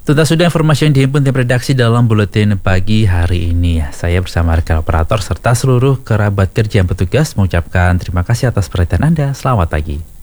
Tuntas sudah informasi yang dihimpun tim redaksi dalam buletin pagi hari ini. Saya bersama rekan operator serta seluruh kerabat kerja yang bertugas mengucapkan terima kasih atas perhatian Anda. Selamat pagi.